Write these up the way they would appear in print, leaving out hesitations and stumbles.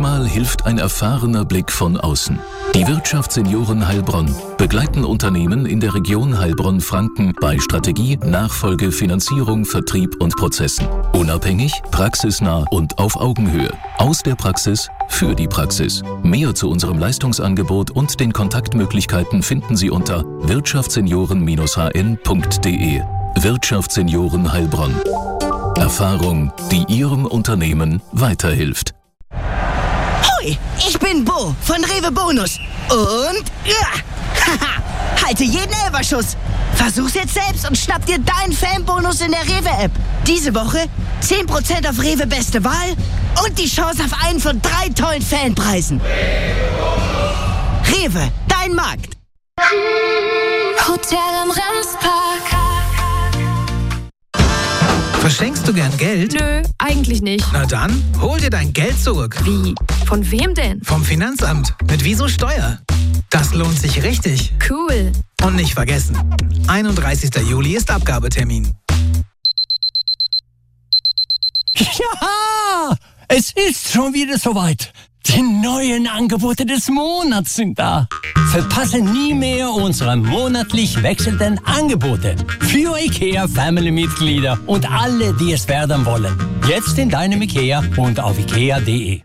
Manchmal hilft ein erfahrener Blick von außen. Die Wirtschaftssenioren Heilbronn begleiten Unternehmen in der Region Heilbronn-Franken bei Strategie, Nachfolge, Finanzierung, Vertrieb und Prozessen. Unabhängig, praxisnah und auf Augenhöhe. Aus der Praxis für die Praxis. Mehr zu unserem Leistungsangebot und den Kontaktmöglichkeiten finden Sie unter wirtschaftssenioren-hn.de. Wirtschaftssenioren Heilbronn. Erfahrung, die Ihrem Unternehmen weiterhilft. Hoi, ich bin Bo von Rewe Bonus. Und halte jeden Elferschuss. Versuch's jetzt selbst und schnapp dir deinen Fanbonus in der Rewe-App. Diese Woche 10% auf Rewe Beste Wahl und die Chance auf einen von 3 tollen Fanpreisen. Rewe, dein Markt. Hotel am Ramspark. Verschenkst du gern Geld? Nö, eigentlich nicht. Na dann, hol dir dein Geld zurück. Wie? Von wem denn? Vom Finanzamt. Mit Wieso Steuer. Das lohnt sich richtig. Cool. Und nicht vergessen, 31. Juli ist Abgabetermin. Ja, es ist schon wieder soweit. Die neuen Angebote des Monats sind da. Verpasse nie mehr unsere monatlich wechselnden Angebote für IKEA-Family-Mitglieder und alle, die es werden wollen. Jetzt in deinem IKEA und auf ikea.de.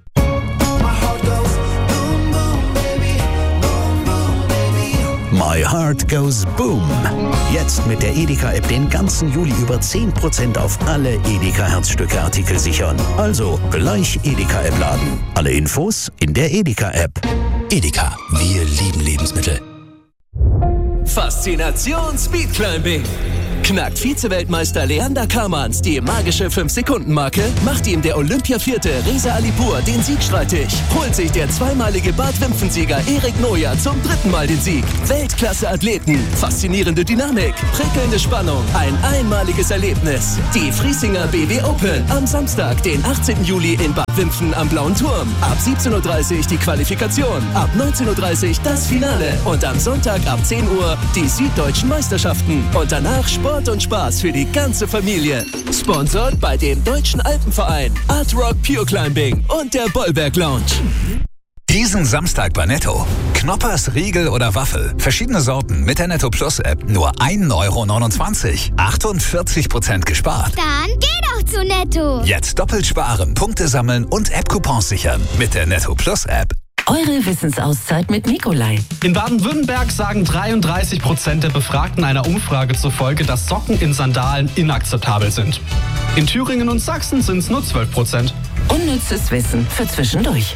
My Heart Goes Boom. Jetzt mit der Edeka-App den ganzen Juli über 10% auf alle Edeka-Herzstücke-Artikel sichern. Also gleich Edeka-App laden. Alle Infos in der Edeka-App. Edeka, wir lieben Lebensmittel. Faszination Speedclimbing. Knackt Vize-Weltmeister Leander Kamans die magische 5-Sekunden-Marke, macht ihm der Olympia-Vierte Reza Alipur den Sieg streitig, holt sich der zweimalige Bad-Wimpfen-Sieger Erik Noja zum 3. Mal den Sieg. Weltklasse-Athleten, faszinierende Dynamik, prickelnde Spannung, ein einmaliges Erlebnis. Die Friesinger BW Open am Samstag, den 18. Juli in Bad Wimpfen am Blauen Turm. Ab 17.30 Uhr die Qualifikation, ab 19.30 Uhr das Finale und am Sonntag ab 10 Uhr die Süddeutschen Meisterschaften und danach Sport und Spaß für die ganze Familie. Sponsored bei dem Deutschen Alpenverein, Art Rock Pure Climbing und der Bollwerk Lounge. Diesen Samstag bei Netto. Knoppers, Riegel oder Waffel. Verschiedene Sorten mit der Netto Plus App. Nur 1,29 €. 48% gespart. Dann geh doch zu Netto. Jetzt doppelt sparen, Punkte sammeln und App-Coupons sichern. Mit der Netto Plus App. Eure Wissensauszeit mit Nikolai. In Baden-Württemberg sagen 33% der Befragten einer Umfrage zufolge, dass Socken in Sandalen inakzeptabel sind. In Thüringen und Sachsen sind es nur 12%. Unnützes Wissen für zwischendurch.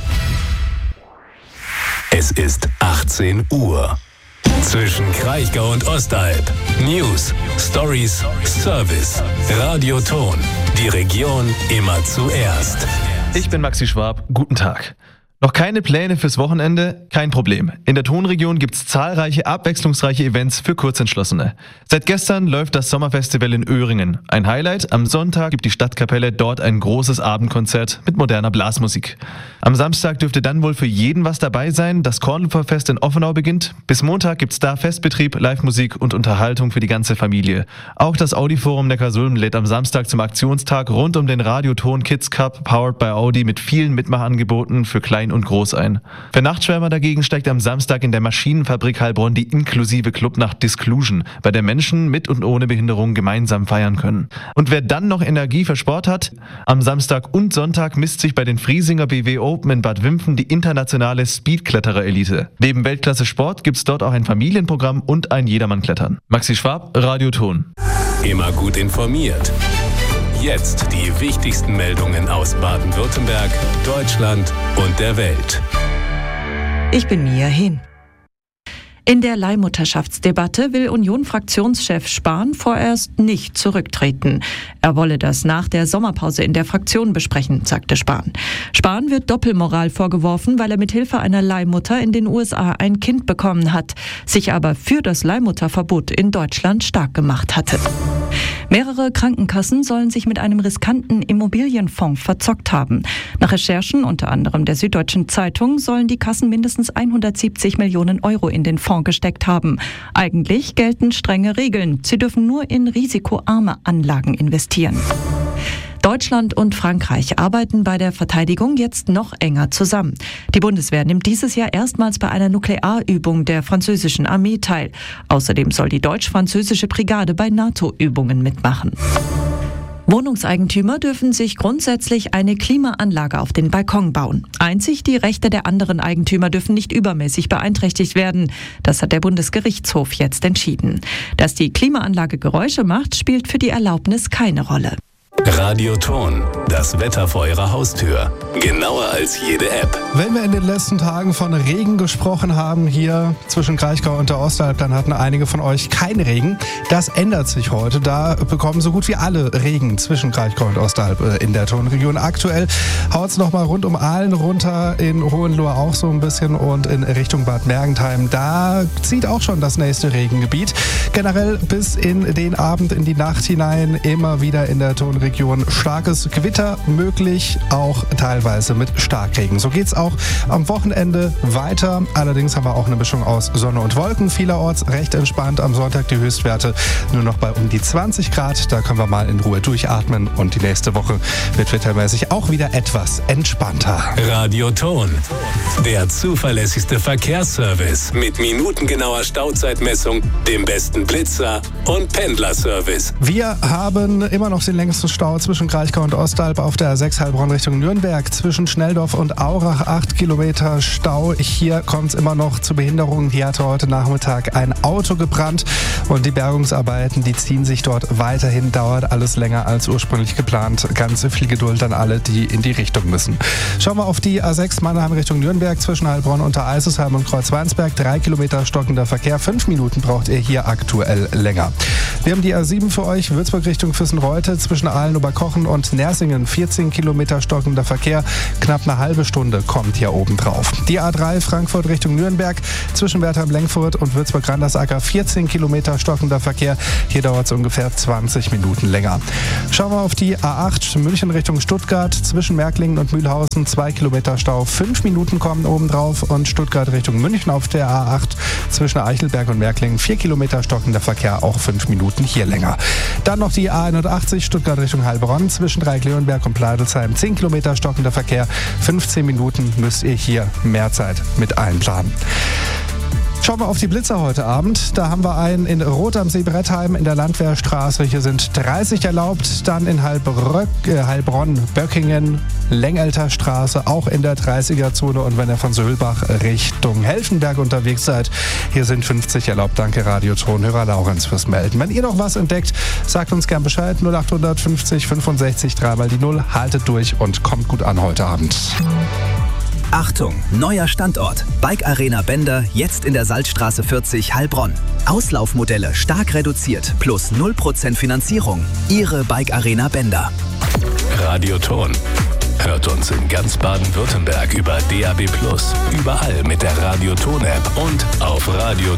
Es ist 18 Uhr. Zwischen Kraichgau und Ostalb. News, Stories, Service, Radioton. Die Region immer zuerst. Ich bin Maxi Schwab. Guten Tag. Noch keine Pläne fürs Wochenende? Kein Problem. In der Tonregion gibt's zahlreiche abwechslungsreiche Events für Kurzentschlossene. Seit gestern läuft das Sommerfestival in Öhringen. Ein Highlight: am Sonntag gibt die Stadtkapelle dort ein großes Abendkonzert mit moderner Blasmusik. Am Samstag dürfte dann wohl für jeden was dabei sein. Das Kornluferfest in Offenau beginnt. Bis Montag gibt's da Festbetrieb, Live-Musik und Unterhaltung für die ganze Familie. Auch das Audi-Forum Neckarsulm lädt am Samstag zum Aktionstag rund um den Radioton Kids Cup, powered by Audi, mit vielen Mitmachangeboten für Klein und Groß ein. Für Nachtschwärmer dagegen steigt am Samstag in der Maschinenfabrik Heilbronn die inklusive Clubnacht Disclusion, bei der Menschen mit und ohne Behinderung gemeinsam feiern können. Und wer dann noch Energie für Sport hat, am Samstag und Sonntag misst sich bei den Friesinger BW Open in Bad Wimpfen die internationale Speedkletterer-Elite. Neben Weltklasse Sport gibt's dort auch ein Familienprogramm und ein Jedermann-Klettern. Maxi Schwab, Radioton. Immer gut informiert. Jetzt die wichtigsten Meldungen aus Baden-Württemberg, Deutschland und der Welt. Ich bin Mia Hehn. In der Leihmutterschaftsdebatte will Union-Fraktionschef Spahn vorerst nicht zurücktreten. Er wolle das nach der Sommerpause in der Fraktion besprechen, sagte Spahn. Spahn wird Doppelmoral vorgeworfen, weil er mit Hilfe einer Leihmutter in den USA ein Kind bekommen hat, sich aber für das Leihmutterverbot in Deutschland stark gemacht hatte. Mehrere Krankenkassen sollen sich mit einem riskanten Immobilienfonds verzockt haben. Nach Recherchen unter anderem der Süddeutschen Zeitung sollen die Kassen mindestens 170 Millionen Euro in den Fonds gesteckt haben. Eigentlich gelten strenge Regeln. Sie dürfen nur in risikoarme Anlagen investieren. Deutschland und Frankreich arbeiten bei der Verteidigung jetzt noch enger zusammen. Die Bundeswehr nimmt dieses Jahr erstmals bei einer Nuklearübung der französischen Armee teil. Außerdem soll die deutsch-französische Brigade bei NATO-Übungen mitmachen. Wohnungseigentümer dürfen sich grundsätzlich eine Klimaanlage auf den Balkon bauen. Einzig die Rechte der anderen Eigentümer dürfen nicht übermäßig beeinträchtigt werden. Das hat der Bundesgerichtshof jetzt entschieden. Dass die Klimaanlage Geräusche macht, spielt für die Erlaubnis keine Rolle. Radioton, das Wetter vor Ihrer Haustür. Genauer als jede App. Wenn wir in den letzten Tagen von Regen gesprochen haben, hier zwischen Kraichgau und der Ostalb, dann hatten einige von euch keinen Regen. Das ändert sich heute. Da bekommen so gut wie alle Regen zwischen Kraichgau und Ostalb in der Tonregion. Aktuell haut es nochmal rund um Aalen runter, in Hohenlohe auch so ein bisschen und in Richtung Bad Mergentheim. Da zieht auch schon das nächste Regengebiet. Generell bis in den Abend, in die Nacht hinein immer wieder in der Tonregion starkes Gewitter möglich, auch teilweise mit Starkregen. So geht's auch am Wochenende weiter. Allerdings haben wir auch eine Mischung aus Sonne und Wolken. Vielerorts recht entspannt. Am Sonntag die Höchstwerte nur noch bei um die 20 Grad. Da können wir mal in Ruhe durchatmen und die nächste Woche wird wettermäßig auch wieder etwas entspannter. Radioton, der zuverlässigste Verkehrsservice mit minutengenauer Stauzeitmessung, dem besten Blitzer und Pendlerservice. Wir haben immer noch den längsten Stau zwischen Kraichgau und Ostalb auf der A6 Heilbronn Richtung Nürnberg. Zwischen Schnelldorf und Aurach 8 Kilometer Stau. Hier kommt es immer noch zu Behinderungen. Hier hatte heute Nachmittag ein Auto gebrannt und die Bergungsarbeiten, die ziehen sich dort weiterhin. Dauert alles länger als ursprünglich geplant. Ganz viel Geduld an alle, die in die Richtung müssen. Schauen wir auf die A6 Mannheim Richtung Nürnberg zwischen Heilbronn unter Eisesheim und Kreuzweinsberg. 3 Kilometer stockender Verkehr. 5 Minuten braucht ihr hier aktuell länger. Wir haben die A7 für euch. Würzburg Richtung Füssen-Reute zwischen Aalen-Oberkochen und Nersingen. 14 Kilometer stockender Verkehr. Knapp eine halbe Stunde kommt hier oben drauf. Die A3 Frankfurt Richtung Nürnberg zwischen Wertheim-Lenkfurt und Würzburg-Randersacker. 14 Kilometer stockender Verkehr. Hier dauert es ungefähr 20 Minuten länger. Schauen wir auf die A8 München Richtung Stuttgart zwischen Märklingen und Mühlhausen. 2 Kilometer Stau. 5 Minuten kommen oben drauf. Und Stuttgart Richtung München auf der A8 zwischen Eichelberg und Märklingen. 4 Kilometer stockender Verkehr. Auch 5 Minuten hier länger. Dann noch die A81 Stuttgart Richtung Heilbronn zwischen Dreieck-Leonberg und Pleidelsheim. 10 Kilometer stockender Verkehr. 15 Minuten müsst ihr hier mehr Zeit mit einplanen. Schauen wir auf die Blitzer heute Abend. Da haben wir einen in Roth am See-Brettheim in der Landwehrstraße. Hier sind 30 erlaubt. Dann in Heilbronn, Böckingen, Lengelter Straße, auch in der 30er-Zone. Und wenn ihr von Söhlbach Richtung Helfenberg unterwegs seid, hier sind 50 erlaubt. Danke Radiotonhörer Laurenz fürs Melden. Wenn ihr noch was entdeckt, sagt uns gern Bescheid. 0800 50 65 3 mal die 0. Haltet durch und kommt gut an heute Abend. Achtung, neuer Standort. Bike Arena Bender, jetzt in der Salzstraße 40 Heilbronn. Auslaufmodelle stark reduziert, plus 0% Finanzierung. Ihre Bike Arena Bender. Radioton. Hört uns in ganz Baden-Württemberg über DAB+, überall mit der Radioton-App und auf radioton.de.